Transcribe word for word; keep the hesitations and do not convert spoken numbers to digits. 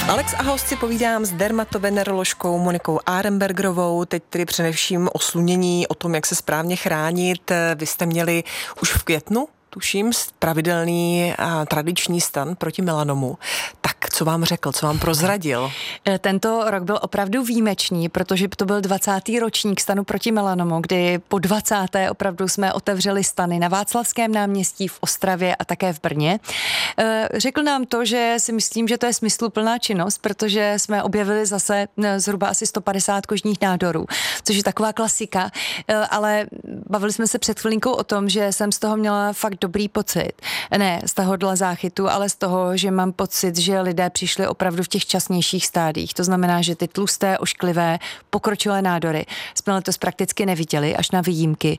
Alex a host si povídám s dermatoveneroložkou Monikou Arenbergerovou, teď tedy především o slunění, o tom, jak se správně chránit. Vy jste měli už v květnu, tuším, pravidelný a tradiční stan proti melanomu. Tak co vám řekl, co vám prozradil? Tento rok byl opravdu výjimečný, protože to byl dvacátý ročník stanu proti melanomu, kdy po dvacáté opravdu jsme otevřeli stany na Václavském náměstí, v Ostravě a také v Brně. Řekl nám to, že si myslím, že to je smysluplná činnost, protože jsme objevili zase zhruba asi sto padesát kožních nádorů, což je taková klasika, ale bavili jsme se před chvilinkou o tom, že jsem z toho měla fakt dobrý pocit. Ne z tohohle záchytu, ale z toho, že mám pocit, že lidé přišli opravdu v těch časnějších stádích. To znamená, že ty tlusté, ošklivé, pokročilé nádory jsme letos prakticky neviděli, až na výjimky.